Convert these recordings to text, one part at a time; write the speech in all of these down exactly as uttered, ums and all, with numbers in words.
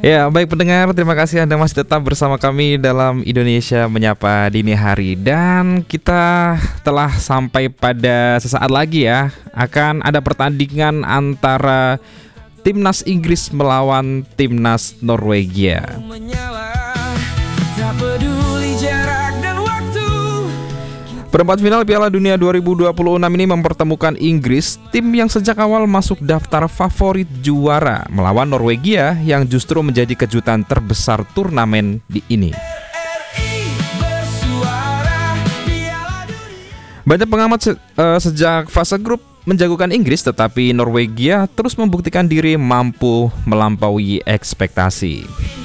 Ya, baik pendengar, terima kasih Anda masih tetap bersama kami dalam Indonesia Menyapa Dini Hari. Dan kita telah sampai pada sesaat lagi ya, akan ada pertandingan antara Timnas Inggris melawan Timnas Norwegia. Perempat final Piala Dunia dua ribu dua puluh enam ini mempertemukan Inggris, tim yang sejak awal masuk daftar favorit juara, melawan Norwegia yang justru menjadi kejutan terbesar turnamen di ini. Banyak pengamat se- uh, sejak fase grup menjagokan Inggris, tetapi Norwegia terus membuktikan diri mampu melampaui ekspektasi.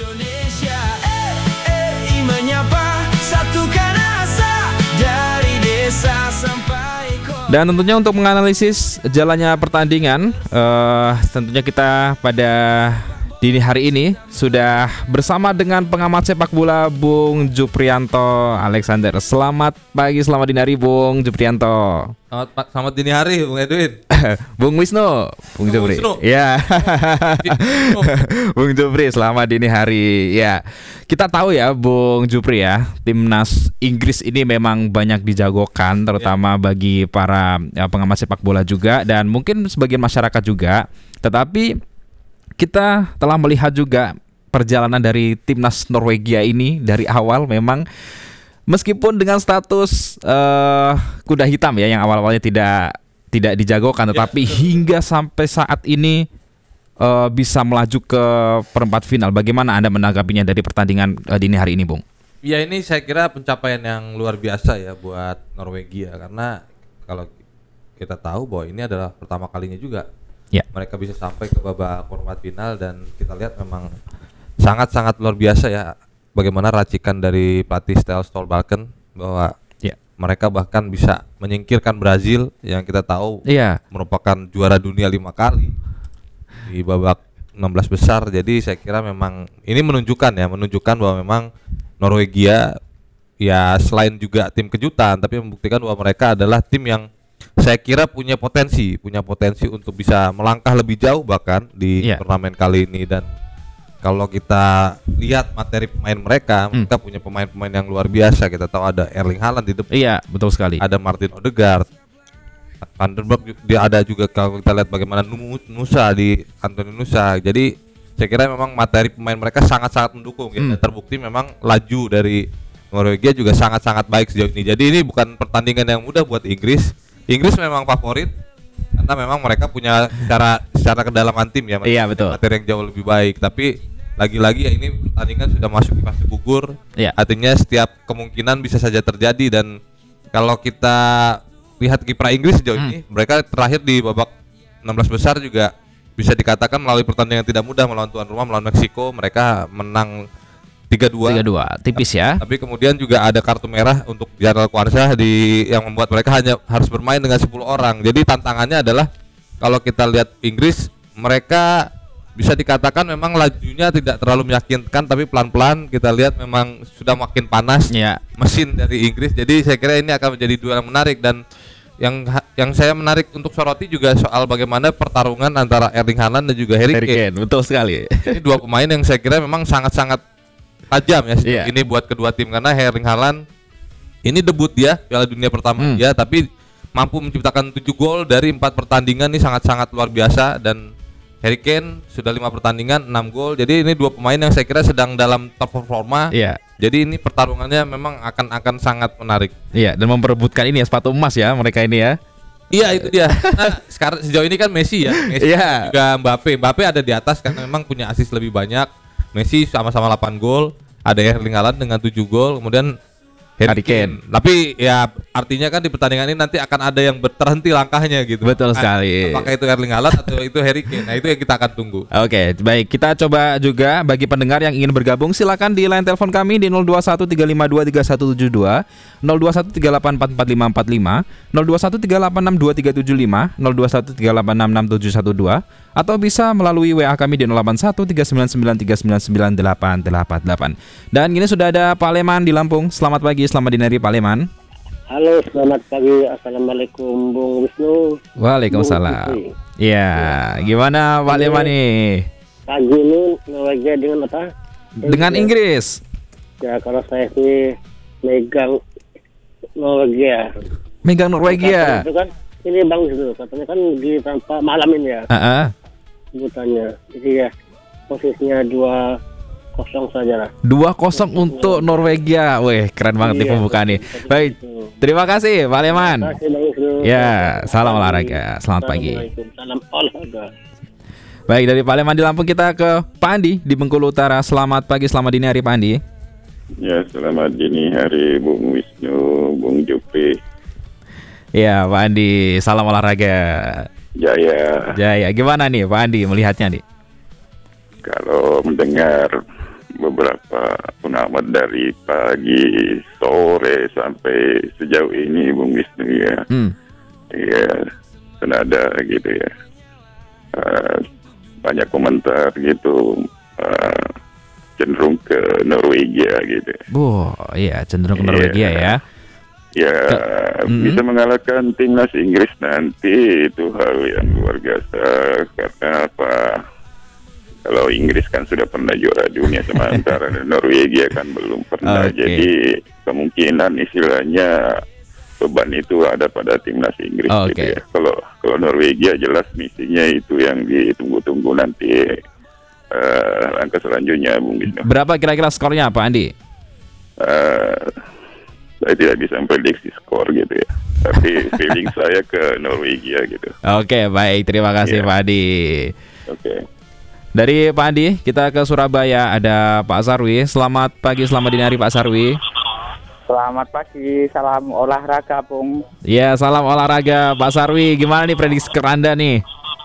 Dan tentunya untuk menganalisis jalannya pertandingan, uh, tentunya kita pada dini hari ini sudah bersama dengan pengamat sepak bola Bung Juprianto Alexander. Selamat pagi, selamat dini hari Bung Juprianto. Selamat, selamat dini hari Bung Edwin. Bung Wisnu, Bung Jupri. Ya. Bung Jupri, selamat dini hari. Ya. Kita tahu ya Bung Jupri ya, Timnas Inggris ini memang banyak dijagokan, terutama ya, bagi para ya, pengamat sepak bola juga dan mungkin sebagian masyarakat juga. Tetapi kita telah melihat juga perjalanan dari Timnas Norwegia ini dari awal memang meskipun dengan status uh, kuda hitam ya yang awal-awalnya tidak tidak dijagokan, tetapi ya, hingga sampai saat ini Uh, bisa melaju ke perempat final. Bagaimana Anda menanggapinya dari pertandingan uh, dini hari ini, Bung? Ya, ini saya kira pencapaian yang luar biasa ya buat Norwegia, karena kalau kita tahu bahwa ini adalah pertama kalinya juga ya, mereka bisa sampai ke babak perempat final, dan kita lihat memang sangat-sangat luar biasa ya bagaimana racikan dari pelatih Ståle Solbakken bahwa ya, mereka bahkan bisa menyingkirkan Brazil yang kita tahu ya, merupakan juara dunia lima kali di babak enam belas besar. Jadi saya kira memang ini menunjukkan ya, menunjukkan bahwa memang Norwegia ya selain juga tim kejutan, tapi membuktikan bahwa mereka adalah tim yang saya kira punya potensi, punya potensi untuk bisa melangkah lebih jauh bahkan di yeah, turnamen kali ini. Dan kalau kita lihat materi pemain mereka, hmm. mereka punya pemain-pemain yang luar biasa. Kita tahu ada Erling Haaland di depan. Iya, betul sekali. Ada Martin Odegaard, Van den Berg, dia ada juga kalau kita lihat bagaimana Nusa di Anthony Nusa. Jadi saya kira memang materi pemain mereka sangat-sangat mendukung ya. Hmm. Dan terbukti memang laju dari Norwegia juga sangat-sangat baik sejauh ini. Jadi ini bukan pertandingan yang mudah buat Inggris. Inggris memang favorit karena memang mereka punya secara secara kedalaman tim ya, iya, betul, materi yang jauh lebih baik. Tapi lagi-lagi ya ini pertandingan sudah masuk di fase gugur. Iya. Artinya setiap kemungkinan bisa saja terjadi. Dan kalau kita lihat kiprah Inggris sejauh hmm. ini, mereka terakhir di babak enam belas besar juga bisa dikatakan melalui pertandingan yang tidak mudah melawan tuan rumah, melawan Meksiko. Mereka menang tiga dua. tiga dua, tipis ya. Tapi kemudian juga ada kartu merah untuk Jarl Kvarsha di yang membuat mereka hanya harus bermain dengan sepuluh orang. Jadi tantangannya adalah kalau kita lihat Inggris, mereka bisa dikatakan memang lajunya tidak terlalu meyakinkan, tapi pelan-pelan kita lihat memang sudah makin panas ya, mesin dari Inggris. Jadi saya kira ini akan menjadi duel yang menarik. Dan yang yang saya menarik untuk soroti juga soal bagaimana pertarungan antara Erling Haaland dan juga Harry Kane. Harry Kane, betul sekali. Ini dua pemain yang saya kira memang sangat-sangat tajam ya yeah, ini buat kedua tim, karena Erling Haaland ini debut dia Piala Dunia pertama hmm. dia, tapi mampu menciptakan tujuh gol dari empat pertandingan, ini sangat-sangat luar biasa. Dan Harry Kane sudah lima pertandingan, enam gol. Jadi ini dua pemain yang saya kira sedang dalam top performa. Iya. Jadi ini pertarungannya memang akan akan sangat menarik. Iya, dan memperebutkan ini ya sepatu emas ya mereka ini ya. Iya, itu dia. Nah, sekarang sejauh ini kan Messi ya. Messi yeah, juga Mbappe. Mbappe ada di atas karena memang punya assist lebih banyak. Messi sama-sama delapan gol, ada Erling Haaland dengan tujuh gol, kemudian Harry Kane. Tapi ya artinya kan di pertandingan ini nanti akan ada yang terhenti langkahnya gitu. Betul sekali. Apakah itu Erling Haaland atau itu Harry Kane? Nah, itu yang kita akan tunggu. Oke, baik. Kita coba juga bagi pendengar yang ingin bergabung, silakan di line telepon kami di nol dua satu tiga lima dua tiga satu tujuh dua, nol dua satu tiga delapan empat empat lima empat lima, nol dua satu tiga delapan enam dua tiga tujuh lima, nol dua satu tiga delapan enam enam tujuh satu dua, atau bisa melalui W A kami di nol delapan satu tiga sembilan sembilan tiga sembilan sembilan delapan delapan delapan. Dan ini sudah ada Pak Leman di Lampung. Selamat pagi, selamat dini hari Pak Leman. Halo, selamat pagi. Assalamualaikum Bung Wisnu. Waalaikumsalam. Iya, gimana Pak Leman nih? pagi ini Norwegia dengan apa? Dengan Inggris. Ya kalau saya sih megang Norwegia. Megang Norwegia. Itu kan ini bagus itu katanya kan di tanpa malam ini ya. Heeh. Sebutannya. Jadi ya posisinya dua kosong saja lah. dua kosong untuk Norwegia. Wih, keren banget nih Iya, pembukaan nih. betul, Baik. betul. Terima kasih Pak Leman. Terima kasih, Bang Wisnu. Ya, salam olahraga. Selamat pagi. Assalamualaikum. Salam olahraga. Baik, dari Pak Leman di Lampung kita ke Pak Andi di Bengkulu Utara. Selamat pagi, selamat dini hari Pak Andi. Ya, selamat dini hari Bung Wisnu, Bung Jupri. Ya, Pak Andi, salam olahraga. Jaya. Jaya, gimana nih Pak Andi melihatnya nih? Kalau mendengar beberapa pengamat dari pagi, sore sampai sejauh ini Bung Wisnu ya, Hmm. ya senada gitu ya. Uh, banyak komentar gitu, uh, cenderung ke Norwegia gitu. Bu, iya cenderung ke Norwegia Iya. ya. Ya, Ke- bisa Mm-mm. mengalahkan timnas Inggris nanti itu hal yang luar biasa. Karena apa? Kalau Inggris kan sudah pernah juara dunia, sementara Norwegia kan belum pernah. Oke. Jadi kemungkinan istilahnya beban itu ada pada timnas Inggris Oke. gitu ya. Kalau kalau Norwegia jelas misinya itu yang ditunggu-tunggu nanti eh, langkah selanjutnya, Bung Wisnu. Berapa kira-kira skornya Pak Andi? Eh, saya tidak bisa memprediksi skor gitu ya, tapi feeling saya ke Norwegia gitu. Oke, baik. Terima kasih Iya. Pak Andi. Oke. Dari Pak Andi, kita ke Surabaya. Ada Pak Sarwi. Selamat pagi, selamat dini hari Pak Sarwi. Selamat pagi, salam olahraga, Bung. Ya, salam olahraga Pak Sarwi. Gimana nih prediksi skor Anda nih?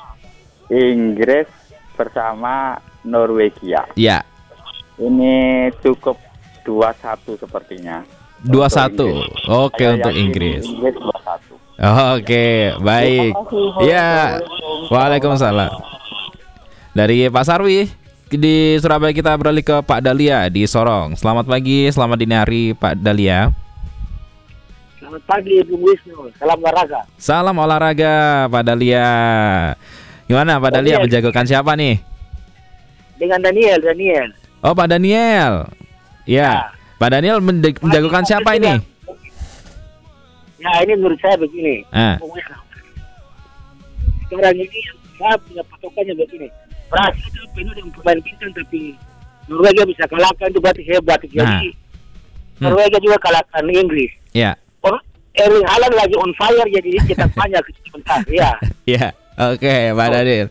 Inggris bersama Norwegia. Ya, Ini cukup dua satu sepertinya. dua Untuk satu. Inggris. Oke, Saya untuk yakin Inggris. Inggris dua satu. Oke, baik. Ya, Waalaikumsalam. Dari Pak Sarwi di Surabaya kita beralih ke Pak Dalia di Sorong. Selamat pagi, selamat dini hari Pak Dalia. Selamat pagi Bung Wisnu. Salam olahraga. Salam olahraga Pak Dalia. Gimana Pak Dalia Daniel. menjagokan siapa nih? Dengan Daniel, Daniel. Oh, Pak Daniel. Ya, Pak Daniel mende- menjagokan siapa ini? Ya ini menurut saya begini. Ah. Bung Wisnu. Sekarang ini saya punya patokannya begini. Brasil itu penuh dengan pemain bintang tapi Norwegia bisa kalahkan itu berarti hebat. Jadi Nah. Hmm. Norwegia juga kalahkan Inggris. Ya, Oh, Erling Haaland lagi on fire jadi cetak banyak sebentar. Ya. ya. Oke, Pak Daniel.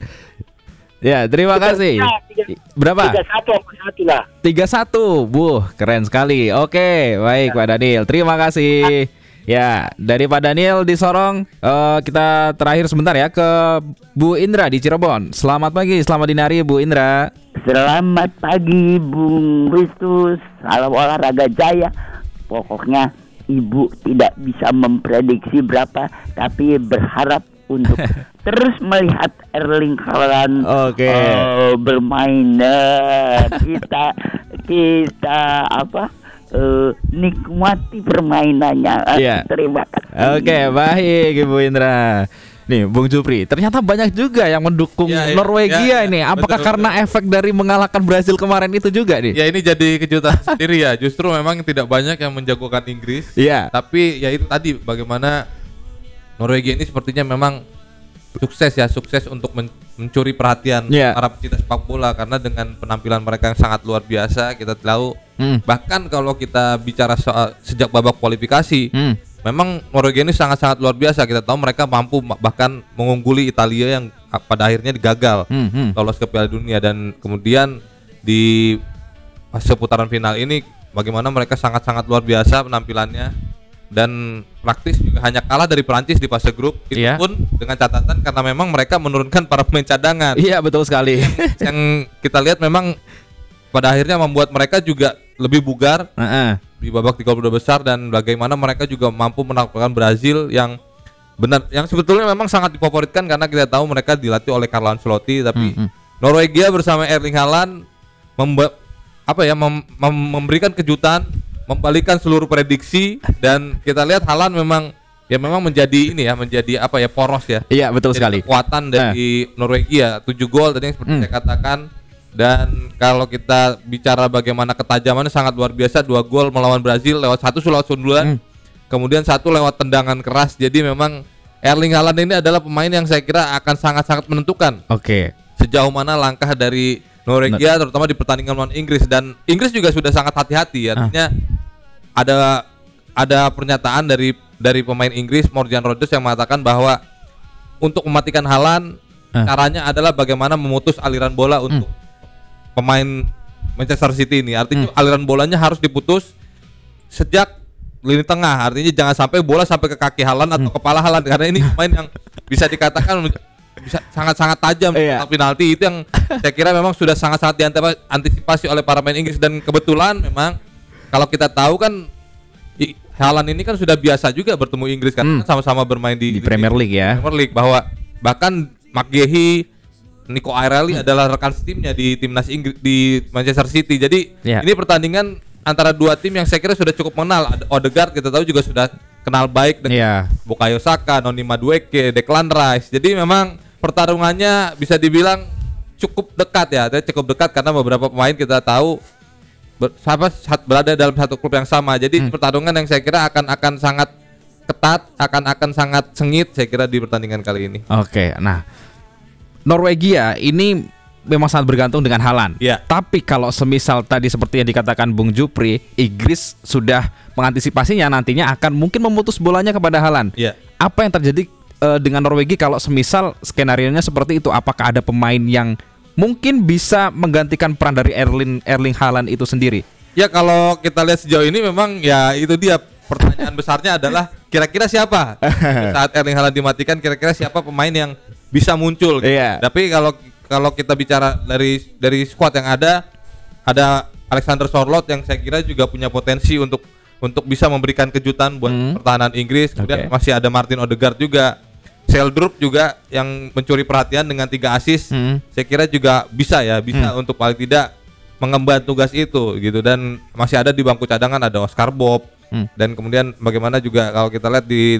Ya, terima kasih. Ya, tiga- Berapa? Tiga satu apa satu lah. tiga satu. Buh, keren sekali. Oke, baik Pak Daniel. Terima kasih. Ya, dari Pak Daniel di Sorong, eh, kita terakhir sebentar ya ke Bu Indra di Cirebon. Selamat pagi, selamat dini hari Bu Indra. Selamat pagi Bung Wisnu, salam olahraga jaya. Pokoknya Ibu tidak bisa memprediksi berapa, tapi berharap untuk terus melihat Erling Haaland Oke. eh, bermain. Eh, kita kita apa? eh, nikmati permainannya. Eh, Iya. Terima kasih. Oke, baik Ibu Indra. Nih, Bung Jupri, ternyata banyak juga yang mendukung Ya, ya, Norwegia ya, ya. ini. Apakah Betul, karena efek dari mengalahkan Brasil kemarin itu juga nih? Ya ini jadi kejutan sendiri ya. Justru memang tidak banyak yang menjagokan Inggris. Iya. Tapi ya itu tadi bagaimana Norwegia ini sepertinya memang sukses ya, sukses untuk men- mencuri perhatian Iya. para pecinta sepak bola karena dengan penampilan mereka yang sangat luar biasa kita tahu. Hmm. Bahkan kalau kita bicara soal sejak babak kualifikasi, Hmm. memang Norwegia ini sangat-sangat luar biasa. Kita tahu mereka mampu ma- bahkan mengungguli Italia yang ah, pada akhirnya digagal Hmm, hmm. lolos ke Piala Dunia dan kemudian di fase putaran final ini bagaimana mereka sangat-sangat luar biasa penampilannya dan praktis juga hanya kalah dari Perancis di fase grup itu Iya. pun dengan catatan karena memang mereka menurunkan para pemain cadangan. Iya, betul sekali. Yang kita lihat memang pada akhirnya membuat mereka juga lebih bugar Heeh. di babak tiga puluh dua besar dan bagaimana mereka juga mampu menaklukkan Brazil yang benar yang sebetulnya memang sangat difavoritkan karena kita tahu mereka dilatih oleh Carlo Ancelotti tapi Hmm, hmm. Norwegia bersama Erling Haaland memba- apa ya mem- mem- memberikan kejutan, membalikkan seluruh prediksi dan kita lihat Haaland memang ya memang menjadi ini ya menjadi apa ya poros ya. Iya, betul Jadi sekali. kekuatan dari Norwegia tujuh gol tadi yang seperti Hmm. saya katakan Dan kalau kita bicara bagaimana ketajamannya sangat luar biasa, dua gol melawan Brazil lewat satu lewat sundulan, hmm. kemudian satu lewat tendangan keras. Jadi memang Erling Haaland ini adalah pemain yang saya kira akan sangat-sangat menentukan. Oke. Okay. Sejauh mana langkah dari Norwegia, Not. terutama di pertandingan melawan Inggris, dan Inggris juga sudah sangat hati-hati. Artinya ah. ada ada pernyataan dari dari pemain Inggris Morgan Rogers yang mengatakan bahwa untuk mematikan Haaland ah. caranya adalah bagaimana memutus aliran bola untuk hmm. pemain Manchester City ini. Artinya hmm. aliran bolanya harus diputus sejak lini tengah. Artinya jangan sampai bola sampai ke kaki Haaland atau hmm. kepala Haaland, karena ini pemain yang bisa dikatakan bisa sangat-sangat tajam iya. penalti. Itu yang saya kira memang sudah sangat-sangat diantisipasi oleh para pemain Inggris. Dan kebetulan memang kalau kita tahu kan Haaland ini kan sudah biasa juga bertemu Inggris kan, hmm. sama-sama bermain di, di Premier League ya. Premier League, bahwa bahkan McGahey, Nico Airelli hmm. adalah rekan timnya di timnas Inggris di Manchester City. Jadi yeah. ini pertandingan antara dua tim yang saya kira sudah cukup mengenal. Odegaard kita tahu juga sudah kenal baik dengan yeah. Bukayo Saka, Noni Madueke, Declan Rice. Jadi memang pertarungannya bisa dibilang cukup dekat ya, cukup dekat karena beberapa pemain kita tahu ber, berada dalam satu klub yang sama. Jadi hmm. pertarungan yang saya kira akan akan sangat ketat, akan akan sangat sengit saya kira di pertandingan kali ini. Oke, nah Norwegia ini memang sangat bergantung dengan Haaland. Yeah. Tapi kalau semisal tadi seperti yang dikatakan Bung Jupri, Inggris sudah mengantisipasinya, nantinya akan mungkin memutus bolanya kepada Haaland. Yeah. Apa yang terjadi uh, dengan Norwegia kalau semisal skenarionya seperti itu? Apakah ada pemain yang mungkin bisa menggantikan peran dari Erling Erling Haaland itu sendiri? Ya kalau kita lihat sejauh ini memang ya itu dia pertanyaan besarnya adalah kira-kira siapa saat Erling Haaland dimatikan, kira-kira siapa pemain yang bisa muncul gitu. Yeah. Tapi kalau kalau kita bicara dari dari skuad yang ada, ada Alexander Sørloth yang saya kira juga punya potensi untuk untuk bisa memberikan kejutan buat mm. pertahanan Inggris. Kemudian okay. masih ada Martin Odegaard juga, Seldrup juga yang mencuri perhatian dengan tiga assist. Mm. Saya kira juga bisa ya, bisa mm. untuk paling tidak mengemban tugas itu gitu. Dan masih ada di bangku cadangan ada Oscar Bob. Mm. Dan kemudian bagaimana juga kalau kita lihat di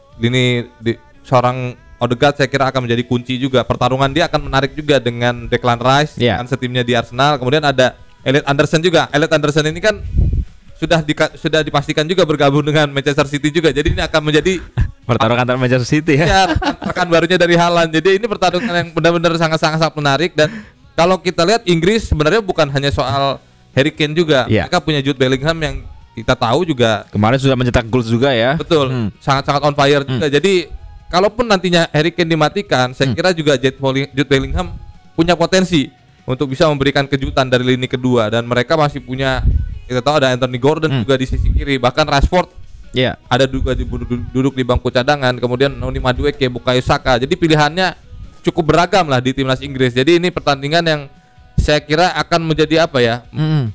lini di seorang Odegaard saya kira akan menjadi kunci juga. Pertarungan dia akan menarik juga dengan Declan Rice yeah. kan setimnya di Arsenal. Kemudian ada Elliot Anderson juga. Elliot Anderson ini kan sudah di, sudah dipastikan juga bergabung dengan Manchester City juga. Jadi ini akan menjadi pertarungan antara Manchester City ya. ya rekan, rekan barunya dari Haaland. Jadi ini pertarungan yang benar-benar sangat-sangat menarik. Dan kalau kita lihat Inggris sebenarnya bukan hanya soal Harry Kane juga. Yeah. Mereka punya Jude Bellingham yang kita tahu juga kemarin sudah mencetak gol juga ya. Betul. Hmm. Sangat-sangat on fire hmm. juga. Jadi kalaupun nantinya Harry Kane dimatikan, saya kira juga Jude Bellingham punya potensi untuk bisa memberikan kejutan dari lini kedua. Dan mereka masih punya, kita tahu ada Anthony Gordon hmm. juga di sisi kiri, bahkan Rashford yeah. ada juga di, duduk, duduk di bangku cadangan. Kemudian Noni Madueke, Bukayo Saka. Jadi pilihannya cukup beragam lah di timnas Inggris. Jadi ini pertandingan yang saya kira akan menjadi apa ya? Hmm.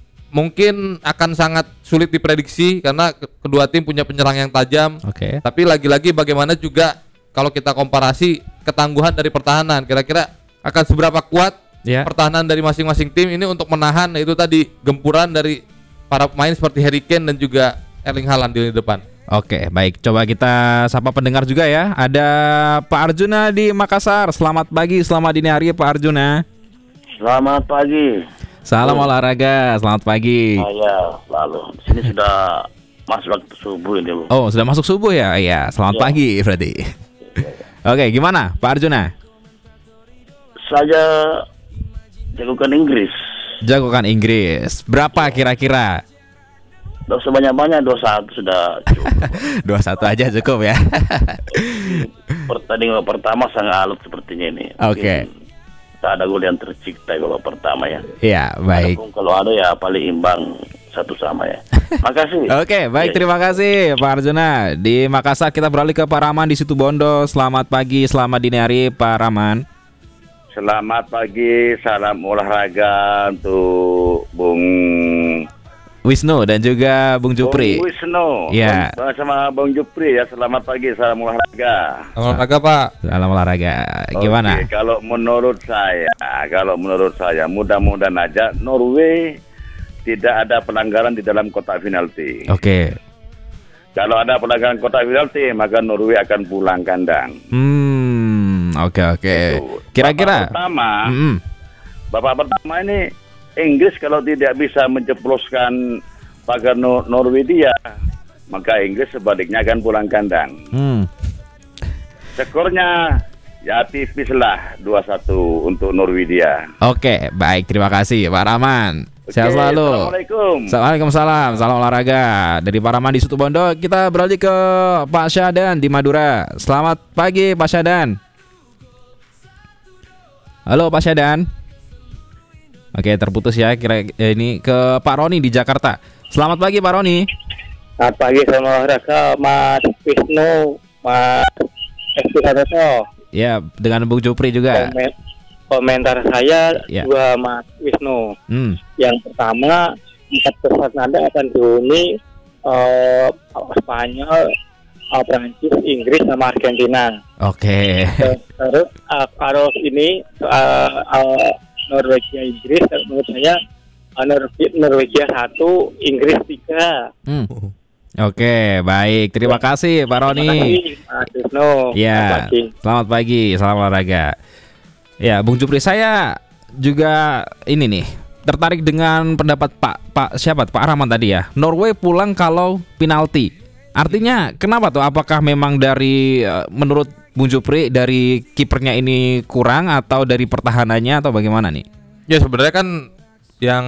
Mungkin akan sangat sulit diprediksi karena kedua tim punya penyerang yang tajam. Okay. Tapi lagi-lagi bagaimana juga kalau kita komparasi ketangguhan dari pertahanan, kira-kira akan seberapa kuat yeah. pertahanan dari masing-masing tim ini untuk menahan itu tadi gempuran dari para pemain seperti Harry Kane dan juga Erling Haaland di depan. Oke, baik. Coba kita sapa pendengar juga ya. Ada Pak Arjuna di Makassar. Selamat pagi, selamat dini hari Pak Arjuna. Selamat pagi. Salam oh. olahraga, selamat pagi. Oh, ya, lalu di sini sudah masuk waktu subuh ini. Oh, sudah masuk subuh ya? Iya, selamat ya. pagi berarti. Ya, ya. Oke, gimana Pak Arjuna? Saya jagokan Inggris. Jagokan Inggris. Berapa kira-kira? Tidak usah banyak-banyak, dua satu sudah cukup. dua satu aja cukup ya. Pertandingan pertama sangat alot sepertinya ini. Oke. Okay. Tak ada gol yang tercipta babak pertama ya. Iya, baik. Adapun kalau ada ya paling imbang satu sama ya. Makasih. Oke, baik, terima kasih Pak Arjuna. Di Makassar kita beralih ke Pak Rahman di Situbondo. Selamat pagi, selamat dini hari Pak Rahman. Selamat pagi, salam olahraga untuk Bung Wisnu dan juga Bung Jupri. Bung Wisnu. Ya. Sama Bung Jupri ya. Selamat pagi, salam olahraga. Salam olahraga Pak. Salam olahraga. Gimana? Oke, kalau menurut saya, kalau menurut saya mudah-mudahan aja Norway tidak ada pelanggaran di dalam kotak penalti. Oke. Kalau ada pelanggaran kotak penalti, maka Norway akan pulang kandang. Hmm, oke oke. Kira-kira. Pertama. Mm-hmm. babak pertama ini Inggris kalau tidak bisa menjebloskan pagar Nor- Norwegia, maka Inggris sebaliknya akan pulang kandang. Hmm. Skornya ya tipis lah dua satu untuk Norwegia. Oke, baik, terima kasih Pak Rahman. Sehat selalu. Assalamualaikum. Waalaikumsalam. Salam olahraga dari Pak Rahman di Situbondo. Kita beralih ke Pak Syahdan di Madura. Selamat pagi Pak Syahdan. Halo Pak Syahdan. Oke, terputus ya. Kira ini ke Pak Roni di Jakarta. Selamat pagi Pak Roni. Selamat pagi, selamat olahraga Mas Wisnu, Mas Wisnu. Ya, dengan Bung Jupri juga. Komen, komentar saya ya. Dua Mas Wisnu. Hmm. Yang pertama, empat besar nada akan dihuni uh, Spanyol, uh, Prancis, Inggris, sama Argentina. Oke. Okay. Terus uh, kalau ini uh, uh, Norwegia Inggris, menurut saya uh, Norwegia, Norwegia satu, Inggris tiga. Hmm. Oke, baik. Terima kasih Pak Roni. Terima kasih Mas Wisnu. Ya, selamat pagi. Selamat pagi, salam olahraga. Ya, Bung Jupri, saya juga ini nih tertarik dengan pendapat Pak Pak siapa Pak Rahman tadi ya. Norway pulang kalau penalti. Artinya kenapa tuh? Apakah memang dari menurut Bung Jupri dari kipernya ini kurang atau dari pertahanannya atau bagaimana nih? Ya sebenarnya kan yang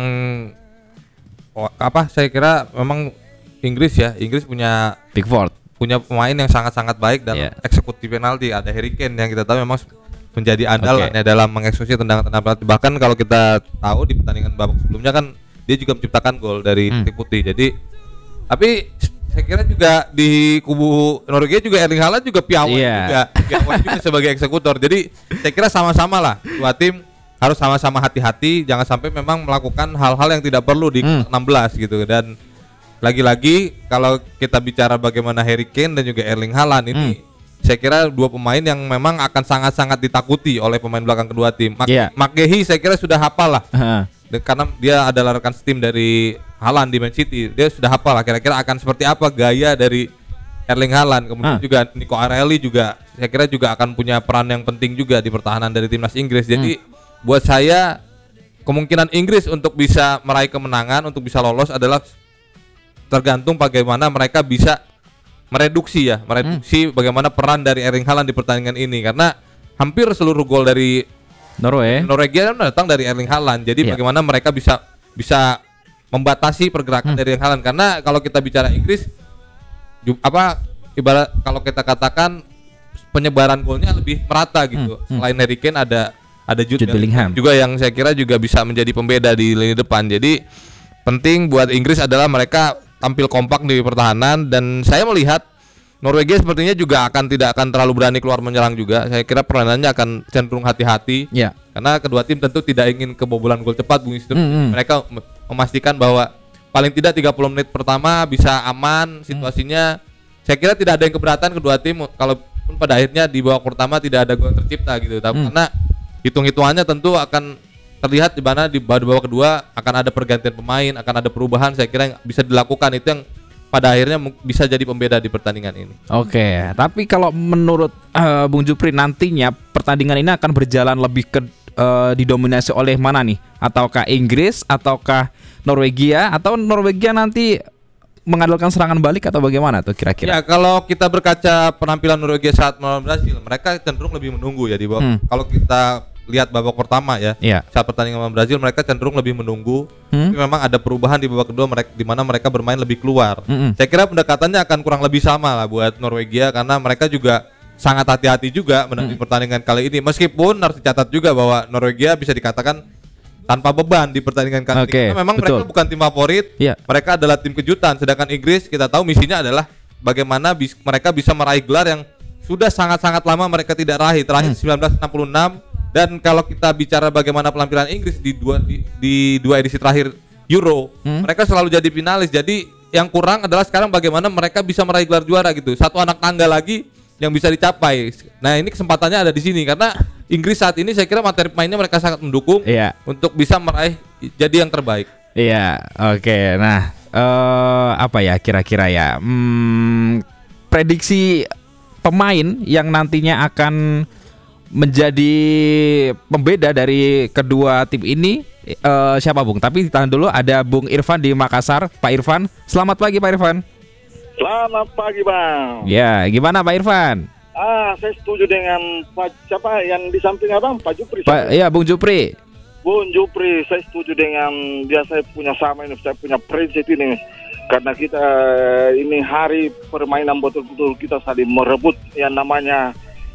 oh, apa saya kira memang Inggris ya, Inggris punya Pickford, punya pemain yang sangat-sangat baik dalam yeah. eksekusi penalti. Ada Harry Kane yang kita tahu memang menjadi andalan okay. ya dalam mengeksekusi tendangan-tendangan penalti. Bahkan kalau kita tahu di pertandingan babak sebelumnya kan dia juga menciptakan gol dari titik hmm. putih. Jadi tapi saya kira juga di kubu Norwegia juga Erling Haaland juga piawai yeah. juga, piawai juga sebagai eksekutor. Jadi saya kira sama-sama lah dua tim harus sama-sama hati-hati, jangan sampai memang melakukan hal-hal yang tidak perlu di hmm. enam belas gitu. Dan lagi-lagi kalau kita bicara bagaimana Harry Kane dan juga Erling Haaland ini, hmm. saya kira dua pemain yang memang akan sangat-sangat ditakuti oleh pemain belakang kedua tim. Mak- yeah. McGahey saya kira sudah hafal lah, uh-huh. karena dia adalah rekan setim dari Haaland di Man City. Dia sudah hafal lah kira-kira akan seperti apa gaya dari Erling Haaland. Kemudian uh. juga Nico Arelli juga saya kira juga akan punya peran yang penting juga di pertahanan dari timnas Inggris. Jadi hmm. buat saya kemungkinan Inggris untuk bisa meraih kemenangan, untuk bisa lolos adalah tergantung bagaimana mereka bisa mereduksi ya, mereduksi hmm. bagaimana peran dari Erling Haaland di pertandingan ini, karena hampir seluruh gol dari Norway, Norwegia datang dari Erling Haaland. Jadi yeah. bagaimana mereka bisa bisa membatasi pergerakan hmm. dari Erling Haaland, karena kalau kita bicara Inggris apa ibarat kalau kita katakan penyebaran golnya lebih merata gitu. Hmm. Selain Harry Kane ada ada Jude, Jude Bellingham juga yang saya kira juga bisa menjadi pembeda di lini depan. Jadi penting buat Inggris adalah mereka tampil kompak di pertahanan, dan saya melihat Norwegia sepertinya juga akan tidak akan terlalu berani keluar menyerang juga. Saya kira permainannya akan cenderung hati-hati. Ya. Karena kedua tim tentu tidak ingin kebobolan gol cepat, Bung Istur. Mm-hmm. Mereka memastikan bahwa paling tidak tiga puluh menit pertama bisa aman situasinya. Mm. Saya kira tidak ada yang keberatan kedua tim kalaupun pada akhirnya di babak pertama tidak ada gol tercipta gitu. Tapi mm. karena hitung-hitungannya tentu akan terlihat di mana di babak kedua akan ada pergantian pemain, akan ada perubahan. Saya kira yang bisa dilakukan itu yang pada akhirnya bisa jadi pembeda di pertandingan ini. Oke, tapi kalau menurut uh, Bung Jupri nantinya pertandingan ini akan berjalan lebih ke uh, didominasi oleh mana nih? Ataukah Inggris, ataukah Norwegia, atau Norwegia nanti mengandalkan serangan balik atau bagaimana tuh kira-kira? Ya, kalau kita berkaca penampilan Norwegia saat melawan Brasil, mereka cenderung lebih menunggu ya di bawah. Hmm. Kalau kita lihat babak pertama ya, yeah. saat pertandingan melawan Brazil mereka cenderung lebih menunggu. Hmm? Tapi memang ada perubahan di babak kedua mereka di mana mereka bermain lebih keluar. Hmm-hmm. Saya kira pendekatannya akan kurang lebih sama lah buat Norwegia, karena mereka juga sangat hati-hati juga menghadapi hmm. pertandingan kali ini. Meskipun harus dicatat juga bahwa Norwegia bisa dikatakan tanpa beban di pertandingan kali okay, ini. Karena memang betul. Mereka bukan tim favorit, yeah. mereka adalah tim kejutan. Sedangkan Inggris kita tahu misinya adalah bagaimana bis- mereka bisa meraih gelar yang sudah sangat-sangat lama mereka tidak raih. Terakhir hmm. sembilan belas enam puluh enam. Dan kalau kita bicara bagaimana penampilan Inggris di dua di, di dua edisi terakhir Euro, hmm. mereka selalu jadi finalis. Jadi yang kurang adalah sekarang bagaimana mereka bisa meraih gelar juara gitu. Satu anak tangga lagi yang bisa dicapai. Nah, ini kesempatannya ada di sini karena Inggris saat ini saya kira materi pemainnya mereka sangat mendukung yeah. untuk bisa meraih jadi yang terbaik. Iya, oke. Okay. Nah, uh, apa ya kira-kira ya? Hmm, prediksi pemain yang nantinya akan menjadi pembeda dari kedua tim ini uh, siapa Bung? Tapi tahan dulu, ada Bung Irfan di Makassar. Pak Irfan, selamat pagi Pak Irfan. Selamat pagi Bang. Ya, gimana Pak Irfan? Ah, saya setuju dengan Pak siapa yang di samping Abang, Pak Jupri. Pak, iya Bung Jupri. Bung Jupri, saya setuju dengan dia. Saya punya sama ini, saya punya prinsip ini. Karena kita ini hari permainan betul-betul kita saling merebut yang namanya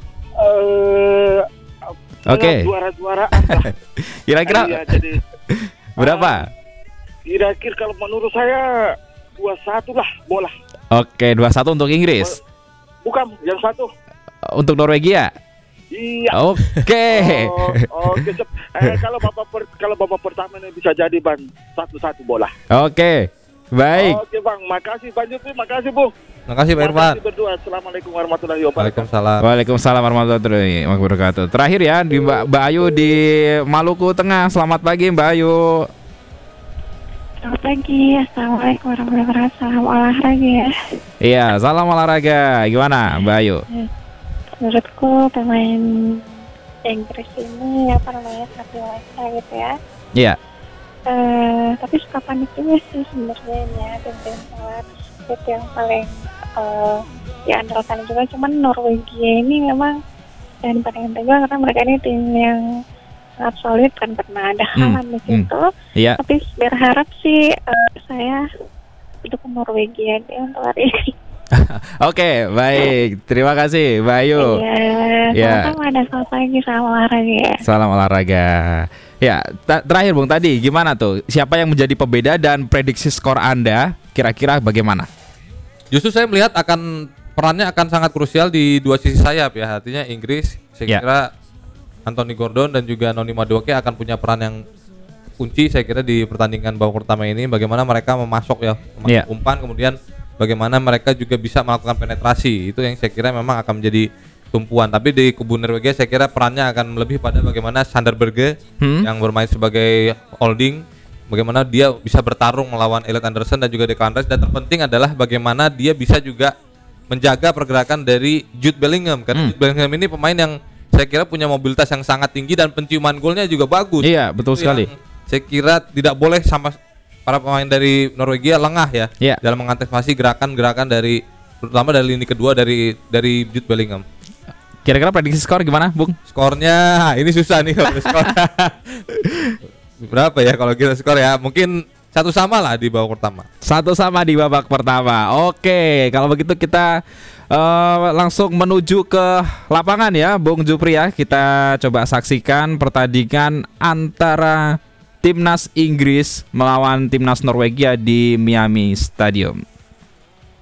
uh, oke. Okay. Juara-juaraan. Kira-kira ya, jadi berapa? Uh, kira-kira kalau menurut saya dua satu lah bola. Oke, dua satu untuk Inggris. Bukan, yang satu untuk Norwegia. Iya. Oke. Oh, oke. Eh, kalau bapak per, kalau bapak pertama ini bisa jadi Bang satu-satu bola. Oke. Baik. Oke Bang, makasih Bang Jupri, makasih Bu. Makasih Pak Irfan. Berdua. Assalamualaikum warahmatullahi wabarakatuh. Waalaikumsalam. Waalaikumsalam warahmatullahi wabarakatuh. Terakhir ya di Mbak, Mbak Ayu di Maluku Tengah. Selamat pagi Mbak Ayu. Selamat pagi, assalamualaikum warahmatullahi wabarakatuh. Salam olahraga ya. Iya, salam olahraga. Gimana Mbak Ayu? Menurutku pemain Inggris ini apa namanya sangat dewasa gitu ya. Iya. Uh, tapi suka panik juga sih sebenarnya ya, tim-tim luar itu yang paling uh, diandalkan juga. Cuman Norwegia ini memang dan paling juga karena mereka ini tim yang sangat solid, kan pernah ada Haaland hmm, di situ. Hmm, iya. Tapi berharap sih uh, saya untuk Norwegia dia untuk hari ini. Oke, baik. Terima kasih, Mbak Ayu. Iya. Sama-sama, ada selamat pagi, salam olahraga. Salam olahraga. Ya, terakhir Bung tadi gimana tuh? Siapa yang menjadi pembeda dan prediksi skor Anda kira-kira bagaimana? Justru saya melihat akan perannya akan sangat krusial di dua sisi sayap ya. Artinya Inggris saya ya. kira Anthony Gordon dan juga Noni Madueke akan punya peran yang kunci saya kira di pertandingan babak pertama ini. Bagaimana mereka memasok ya, memasok ya. umpan, kemudian bagaimana mereka juga bisa melakukan penetrasi. Itu yang saya kira memang akan menjadi tumpuan. Tapi di kubu Norwegia saya kira perannya akan lebih pada bagaimana Sander Berge hmm? yang bermain sebagai holding, bagaimana dia bisa bertarung melawan Elliot Anderson dan juga Declan Rice, dan terpenting adalah bagaimana dia bisa juga menjaga pergerakan dari Jude Bellingham. Karena hmm. Jude Bellingham ini pemain yang saya kira punya mobilitas yang sangat tinggi dan penciuman golnya juga bagus. Iya, betul Itu sekali. Saya kira tidak boleh sama para pemain dari Norwegia lengah ya, ya. dalam mengantisipasi gerakan-gerakan dari terutama dari lini kedua dari dari Jude Bellingham. Kira-kira prediksi skor gimana, Bung? Skornya ini susah nih kalau skor. Berapa ya kalau kita skor ya? Mungkin satu sama lah di babak pertama. Satu sama di babak pertama. Oke, kalau begitu kita uh, langsung menuju ke lapangan ya, Bung Jupri ya. Kita coba saksikan pertandingan antara Timnas Inggris melawan Timnas Norwegia di Miami Stadium.